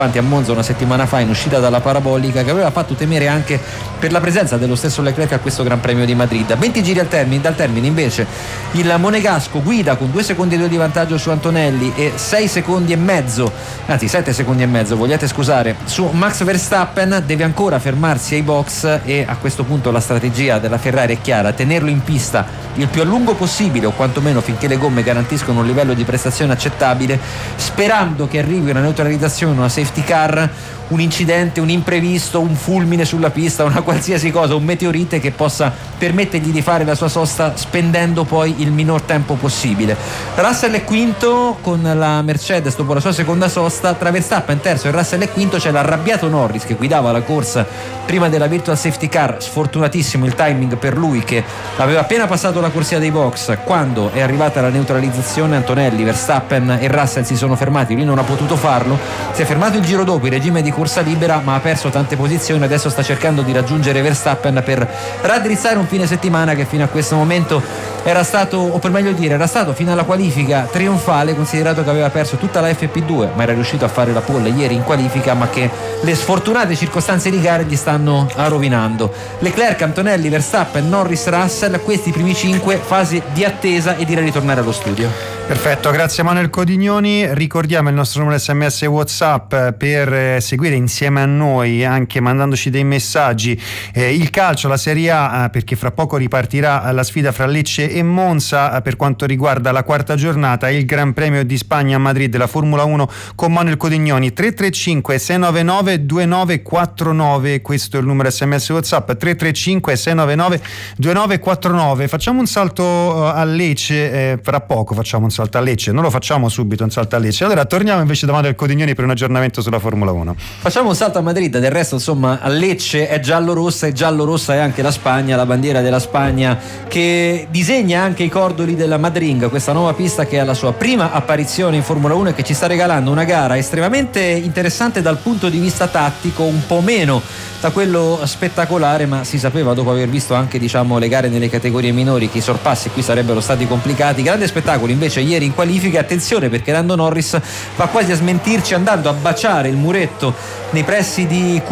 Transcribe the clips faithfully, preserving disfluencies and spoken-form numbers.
a Monza una settimana fa in uscita dalla parabolica, che aveva fatto temere anche per la presenza dello stesso Leclerc a questo Gran Premio di Madrid. venti giri al termine, dal termine invece il monegasco guida con due secondi e due di vantaggio su Antonelli e sei secondi e mezzo, anzi sette secondi e mezzo, vogliate scusare, su Max Verstappen. Deve ancora fermarsi ai box e a questo punto la strategia della Ferrari è chiara: tenerlo in pista il più a lungo possibile, o quantomeno finché le gomme garantiscono un livello di prestazione accettabile, sperando che arrivi una neutralizzazione, una safety car, un incidente, un imprevisto, un fulmine sulla pista, una qualsiasi cosa, un meteorite che possa permettergli di fare la sua sosta spendendo poi il minor tempo possibile. Russell è quinto con la Mercedes dopo la sua seconda sosta, tra Verstappen terzo e Russell è quinto c'è l'arrabbiato Norris che guidava la corsa prima della virtual safety car. Sfortunatissimo il timing per lui, che aveva appena passato la corsia dei box quando è arrivata la neutralizzazione. Antonelli, Verstappen e Russell si sono fermati, lui non ha potuto farlo, si è fermato il giro dopo in regime di corsa libera, ma ha perso tante posizioni. Adesso sta cercando di raggiungere Verstappen per raddrizzare un fine settimana che fino a questo momento era stato, o per meglio dire era stato fino alla qualifica trionfale, considerato che aveva perso tutta la F P due ma era riuscito a fare la pole ieri in qualifica, ma che le sfortunate circostanze di gara gli stanno rovinando. Leclerc, Antonelli, Verstappen, Norris, Russell, questi i primi cinque, fase di attesa e direi ritornare allo studio. Perfetto, grazie Manuel Codignoni. Ricordiamo il nostro numero S M S e WhatsApp per seguire insieme a noi, anche mandandoci dei messaggi, eh, il calcio, la Serie A, perché fra poco ripartirà la sfida fra Lecce e Monza per quanto riguarda la quarta giornata, il Gran Premio di Spagna a Madrid, la Formula uno con Manuel Codignoni. Tre tre cinque sei nove nove due nove quattro nove, questo è il numero S M S e WhatsApp, tre tre cinque sei nove nove due nove quattro nove. Facciamo un salto a Lecce, eh, fra poco facciamo un salto a Lecce, non lo facciamo subito un salto a Lecce. Allora torniamo invece da Manuel Codignoni per un aggiornamento sulla Formula uno. Facciamo un salto a Madrid, del resto insomma a Lecce è giallo-rossa e giallo-rossa è anche la Spagna, la bandiera della Spagna che disegna anche i cordoli della Madrid, questa nuova pista che ha la sua prima apparizione in Formula uno e che ci sta regalando una gara estremamente interessante dal punto di vista tattico, un po' meno da quello spettacolare, ma si sapeva dopo aver visto anche diciamo le gare nelle categorie minori che i sorpassi qui sarebbero stati complicati. Grande spettacolo invece ieri in qualifica, attenzione perché Lando Norris va quasi a smentirci andando a baciare il muretto nei pressi di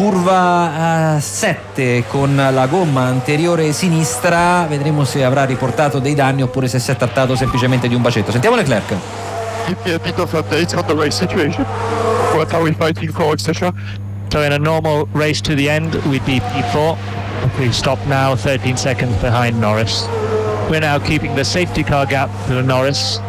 curva uh, sette con la gomma anteriore sinistra. Vedremo se avrà riportato dei danni oppure se si è trattato semplicemente di un bacetto. Sentiamo Leclerc. Give me a bit of update on the race situation. What are we fighting for, et cetera. So in a normal race to the end, we'd be P four. We stop now, thirteen seconds behind Norris. We're now keeping the safety car gap to Norris.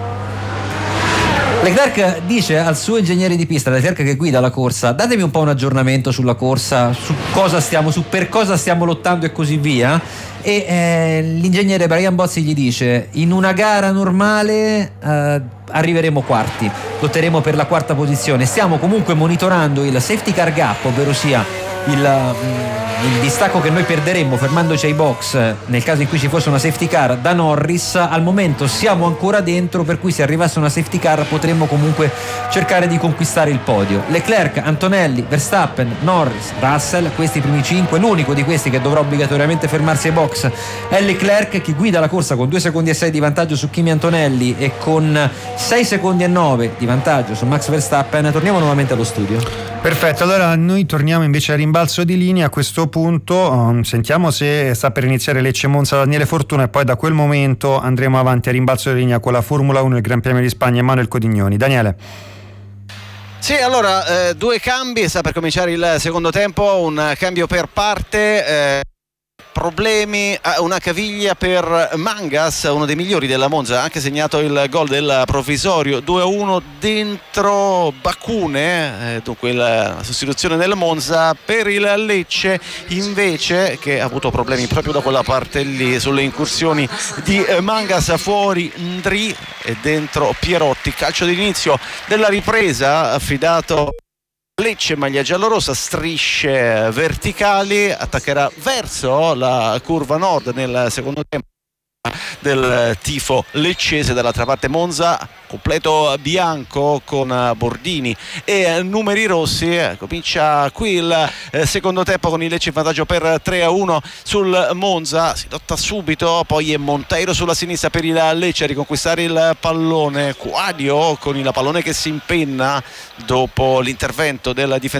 Leclerc dice al suo ingegnere di pista, Leclerc che guida la corsa: datemi un po' un aggiornamento sulla corsa, su cosa stiamo, su per cosa stiamo lottando e così via. E eh, l'ingegnere Brian Bozzi gli dice: in una gara normale eh, arriveremo quarti, lotteremo per la quarta posizione, stiamo comunque monitorando il safety car gap, ovvero sia il, il distacco che noi perderemmo fermandoci ai box nel caso in cui ci fosse una safety car da Norris. Al momento siamo ancora dentro, per cui se arrivasse una safety car potremmo comunque cercare di conquistare il podio. Leclerc, Antonelli, Verstappen, Norris, Russell, questi primi cinque. L'unico di questi che dovrà obbligatoriamente fermarsi ai box è Leclerc, che guida la corsa con due secondi e sei di vantaggio su Kimi Antonelli e con sei secondi e nove di vantaggio su Max Verstappen. Torniamo nuovamente allo studio. Perfetto, allora noi torniamo invece a rimbalzo di linea. A questo punto um, sentiamo se sta per iniziare Lecce Monza Daniele Fortuna e poi da quel momento andremo avanti a rimbalzo di linea con la Formula uno, il Gran Premio di Spagna e Manuel Codignoni. Daniele. Sì, allora eh, due cambi, sta per cominciare il secondo tempo, un cambio per parte. Eh... Problemi, una caviglia per Mangas, uno dei migliori della Monza, ha anche segnato il gol del provvisorio due a uno dentro Bacune, eh, dunque la sostituzione del Monza. Per il Lecce invece, che ha avuto problemi proprio da quella parte lì sulle incursioni di Mangas, fuori Ndri e dentro Pierotti. Calcio d'inizio della ripresa affidato Lecce, maglia giallorossa, strisce verticali, attaccherà verso la curva nord nel secondo tempo. del tifo leccese. Dall'altra parte Monza completo bianco con bordini e numeri rossi. Comincia qui il secondo tempo con il Lecce in vantaggio per tre a uno sul Monza. Si lotta subito, poi è Monteiro sulla sinistra per il Lecce a riconquistare il pallone. Quadio con il pallone che si impenna dopo l'intervento del difensore